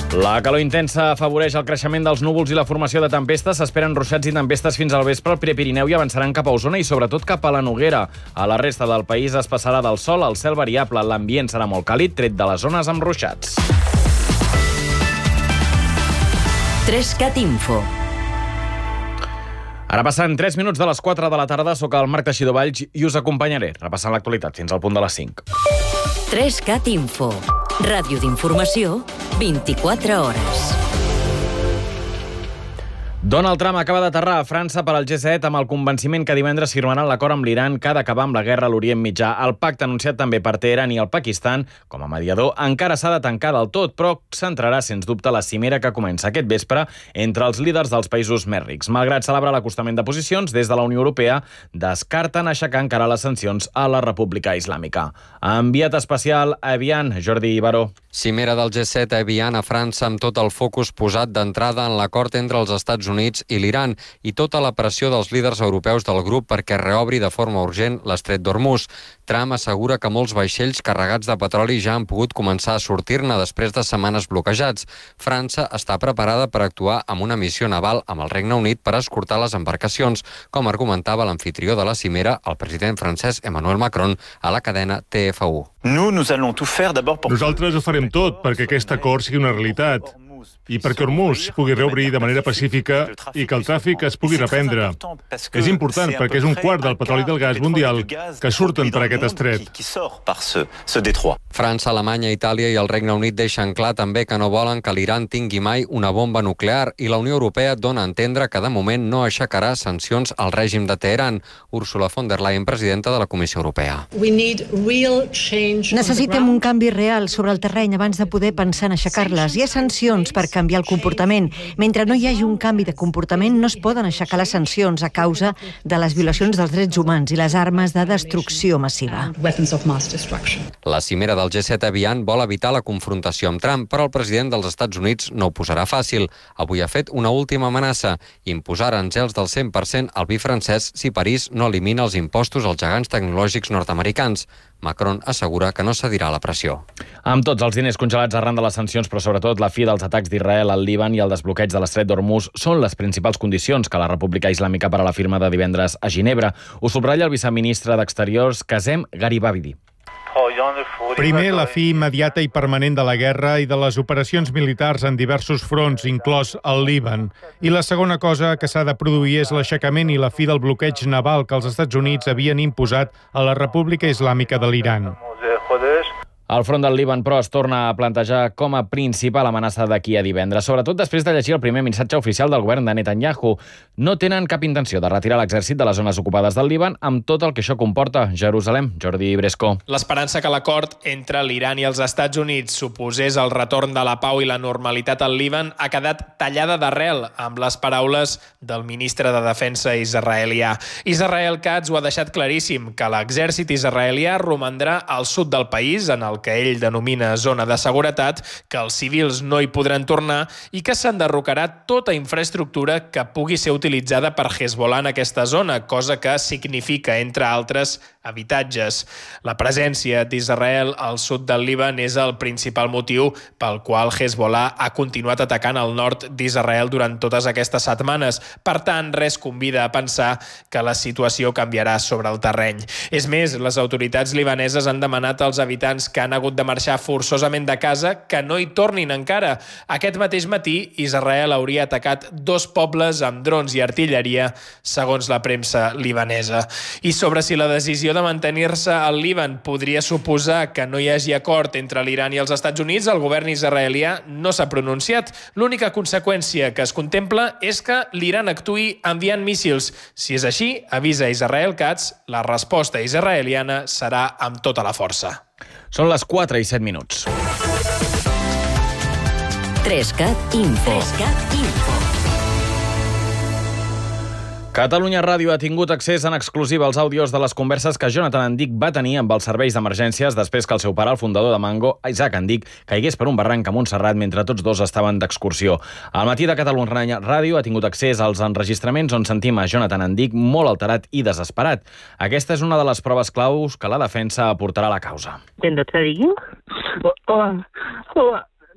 La calor intensa afavoreix el creixement dels núvols i la formació de tempestes. S'esperen ruixats i tempestes fins al vespre al Prepirineu i avançaran cap a Osona i sobretot cap a la Noguera. A la resta del país es passarà del sol al cel variable. L'ambient serà molt càlid, tret de les zones amb ruixats. 3CAT Info. Ara passen 3 minuts de les 4 de la tarda. Soc el Marc Teixidor Valls i us acompanyaré repassant l'actualitat fins al punt de les 5. 3CAT Info. Ràdio d'informació, 24 hores. Donald Trump acaba d'aterrar a França per al G7 amb el convenciment que divendres firmaran l'acord amb l'Iran que ha d'acabar amb la guerra a l'Orient Mitjà. El pacte anunciat també per Teheran i el Pakistan com a mediador encara s'ha de tancar del tot, però centrarà sens dubte la cimera que comença aquest vespre entre els líders dels països més rics. Malgrat celebrar l'acostament de posicions, des de la Unió Europea descarten aixecar encara les sancions a la República Islàmica. Enviat especial a Evian, Jordi Baró. Cimera del G7 a Evian, a França, amb tot el focus posat d'entrada en l'acord entre els Estats Units i l'Iran i tota la pressió dels líders europeus del grup perquè reobri de forma urgent l'estret d'Hormuz. Trump assegura que molts vaixells carregats de petroli ja han pogut començar a sortir-ne després de setmanes bloquejats. França està preparada per actuar amb una missió naval amb el Regne Unit per escortar les embarcacions, com argumentava l'amfitrió de la cimera, el president francès Emmanuel Macron, a la cadena TF1. Nosaltres ho farem tot perquè aquest acord sigui una realitat i perquè Hormuz pugui reobrir de manera pacífica i que el tràfic es pugui reprendre. És important perquè és un quart del petroli i del gas mundial que surten per aquest estret. França, Alemanya, Itàlia i el Regne Unit deixen clar també que no volen que l'Iran tingui mai una bomba nuclear i la Unió Europea dona a entendre que de moment no aixecarà sancions al règim de Teheran. Ursula von der Leyen, presidenta de la Comissió Europea. Necessitem un canvi real sobre el terreny abans de poder pensar en aixecar-les. Hi ha sancions per canviar el comportament. Mentre no hi hagi un canvi de comportament, no es poden aixecar les sancions a causa de les violacions dels drets humans i les armes de destrucció massiva. La cimera del G7 a Evian vol evitar la confrontació amb Trump, però el president dels Estats Units no ho posarà fàcil. Avui ha fet una última amenaça, imposar aranzels del 100% al vi francès si París no elimina els impostos als gegants tecnològics nord-americans. Macron assegura que no cedirà la pressió. Amb tots els diners congelats arran de les sancions, però sobretot la fi dels atacs d'Israel al Líban i el desbloqueig de l'estret d'Hormuz són les principals condicions que la República Islàmica per a la firma de divendres a Ginebra. Ho subratlla el viceministre d'Exteriors, Kazem Garibabidi. Primer, la fi immediata i permanent de la guerra i de les operacions militars en diversos fronts, inclòs el Líban. I la segona cosa que s'ha de produir és l'aixecament i la fi del bloqueig naval que els Estats Units havien imposat a la República Islàmica de l'Iran. El front del Líban, però, es torna a plantejar com a principal amenaça d'aquí a divendres, sobretot després de llegir el primer missatge oficial del govern de Netanyahu. No tenen cap intenció de retirar l'exèrcit de les zones ocupades del Líban amb tot el que això comporta. Jerusalem, Jordi Bresco. L'esperança que l'acord entre l'Iran i els Estats Units suposés el retorn de la pau i la normalitat al Líban ha quedat tallada d'arrel amb les paraules del ministre de Defensa israelià. Israel Katz ho ha deixat claríssim, que l'exèrcit israelià romandrà al sud del país, en el que ell denomina zona de seguretat, que els civils no hi podran tornar i que s'enderrocarà tota infraestructura que pugui ser utilitzada per Hezbollah en aquesta zona, cosa que significa, entre altres, habitatges. La presència d'Israel al sud del Líban és el principal motiu pel qual Hezbollah ha continuat atacant el nord d'Israel durant totes aquestes setmanes. Per tant, res convida a pensar que la situació canviarà sobre el terreny. És més, les autoritats libaneses han demanat als habitants que han hagut de marxar forçosament de casa que no hi tornin encara. Aquest mateix matí, Israel hauria atacat 2 pobles amb drons i artilleria, segons la premsa libanesa. I sobre si la decisió de mantenir-se al Líban podria suposar que no hi hagi acord entre l'Iran i els Estats Units, el govern israelià no s'ha pronunciat. L'única conseqüència que es contempla és que l'Iran actuï enviant míssils. Si és així, avisa Israel Katz, la resposta israeliana serà amb tota la força. Són les 4 i 7 minuts. 3CAT Info. Catalunya Ràdio ha tingut accés en exclusiva als àudios de les converses que Jonathan Andic va tenir amb els serveis d'emergències després que el seu pare, el fundador de Mango, Isaac Andic, caigués per un barranc a Montserrat mentre tots dos estaven d'excursió. Al matí de Catalunya Ràdio ha tingut accés als enregistraments on sentim a Jonathan Andic molt alterat i desesperat. Aquesta és una de les proves claus que la defensa aportarà a la causa.